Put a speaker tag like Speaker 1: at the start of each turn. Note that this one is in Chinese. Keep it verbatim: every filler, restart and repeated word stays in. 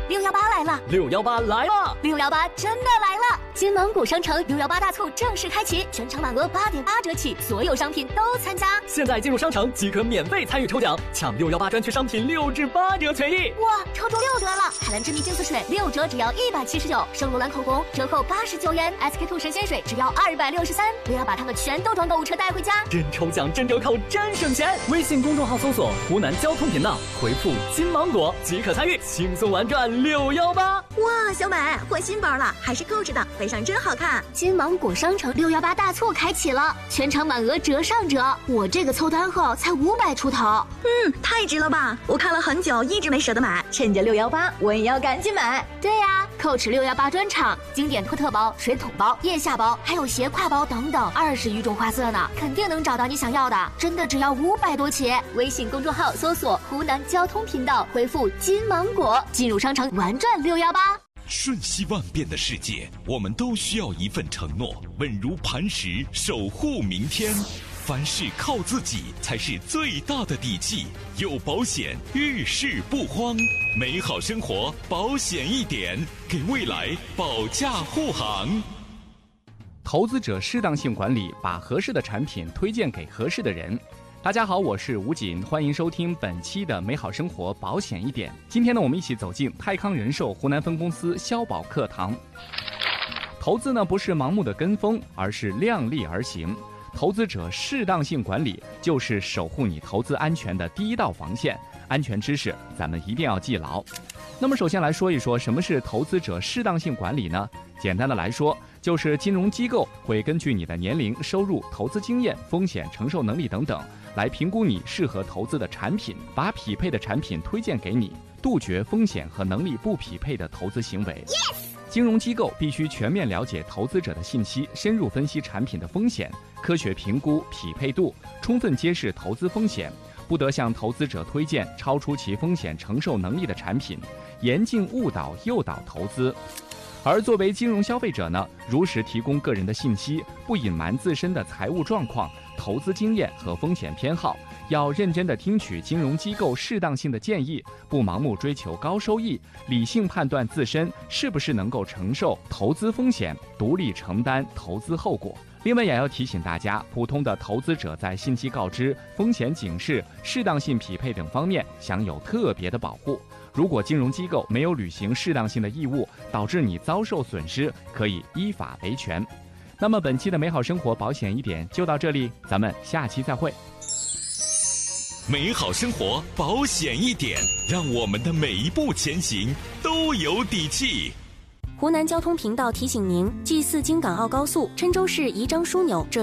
Speaker 1: 六幺八来了，
Speaker 2: 六幺八来了，
Speaker 1: 六幺八真的来了！金芒谷商城六幺八大促正式开启，全场满额八点八折起，所有商品都参加。
Speaker 2: 现在进入商城即可免费参与抽奖，抢六幺八专区商品六至八折权益。
Speaker 1: 哇，抽中六折了！海蓝之谜净丝水六折只要一百七十九，圣罗兰口红折扣八十九元 ，S K two 神仙水只要二百六十三。不要把它们全都装购物车带回家，
Speaker 2: 真抽奖真折扣真省钱！微信公众号搜索湖南交通频道，回复金芒果即可参与，轻松玩转六幺八。
Speaker 3: 哇，小美换新包了，还是购置的，背上真好看。
Speaker 1: 金芒果商城六幺八大促开启了，全场满额折上折，我这个凑单后才五百出头。
Speaker 3: 嗯，太值了吧！我看了很久，一直没舍得买，趁着六幺八，我也要赶紧买。
Speaker 1: 对呀、啊，蔻驰六幺八专场，经典托特包、水桶包、腋下包，还有斜挎包等等，二十余种花色呢，肯定能找到你想要的。真的只要五百多起。微信公众号搜索湖南交通频道，回复金芒果，进入商城玩转六幺八。
Speaker 4: 瞬息万变的世界，我们都需要一份承诺，稳如磐石，守护明天。凡事靠自己才是最大的底气，有保险，遇事不慌。美好生活，保险一点，给未来保驾护航。
Speaker 5: 投资者适当性管理，把合适的产品推荐给合适的人。大家好，我是吴锦，欢迎收听本期的美好生活保险一点。今天呢，我们一起走进泰康人寿湖南分公司消保课堂。投资呢，不是盲目的跟风，而是量力而行。投资者适当性管理就是守护你投资安全的第一道防线。安全知识咱们一定要记牢。那么首先来说一说什么是投资者适当性管理呢？简单的来说，就是金融机构会根据你的年龄、收入、投资经验、风险承受能力等等，来评估你适合投资的产品，把匹配的产品推荐给你，杜绝风险和能力不匹配的投资行为。Yes! 金融机构必须全面了解投资者的信息，深入分析产品的风险，科学评估匹配度，充分揭示投资风险，不得向投资者推荐超出其风险承受能力的产品，严禁误导诱导投资。而作为金融消费者呢，如实提供个人的信息，不隐瞒自身的财务状况、投资经验和风险偏好，要认真地听取金融机构适当性的建议，不盲目追求高收益，理性判断自身是不是能够承受投资风险，独立承担投资后果。另外也要提醒大家，普通的投资者在信息告知、风险警示、适当性匹配等方面享有特别的保护。如果金融机构没有履行适当性的义务，导致你遭受损失，可以依法维权。那么本期的美好生活保险一点就到这里，咱们下期再会。
Speaker 4: 美好生活保险一点，让我们的每一步前行都有底气。
Speaker 6: 湖南交通频道提醒您：继四京港澳高速郴州市宜章枢纽这